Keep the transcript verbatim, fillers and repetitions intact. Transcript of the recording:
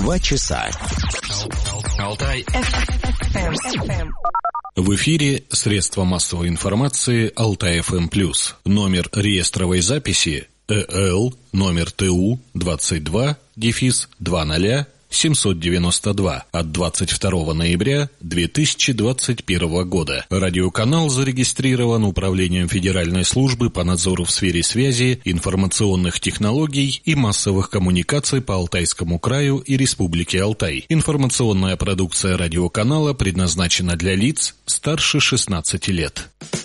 Два часа. Алтай. В эфире средства массовой информации Алтай эф эм плюс. Номер реестровой записи ЭЛ номер ТУ двадцать два дефис двадцать семьсот девяносто два от двадцать второго ноября две тысячи двадцать первого года. Радиоканал зарегистрирован Управлением Федеральной службы по надзору в сфере связи, информационных технологий и массовых коммуникаций по Алтайскому краю и Республике Алтай. Информационная продукция радиоканала предназначена для лиц старше шестнадцати лет.